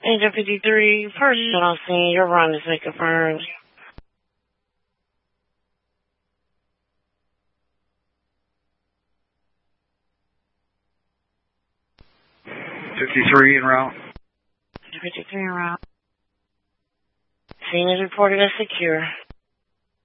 Agent 53, person on scene, your run has been confirmed. .53 en route. 53 en route. Scene is reported as secure.